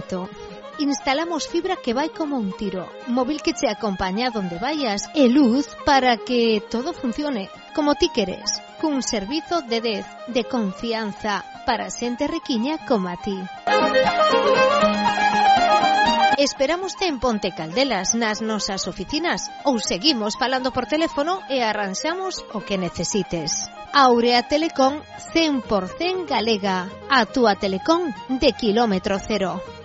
momento. Instalamos fibra que vai como un tiro, móvil que te acompaña donde vayas e luz para que todo funcione como ti queres, cun servizo de 10 de confianza para xente riquiña como a ti. Esperámoste en Ponte Caldelas, nas nosas oficinas, ou seguimos falando por teléfono e arranxamos o que necesites. Aurea Telecom 100% galega, a túa telecom de kilómetro cero.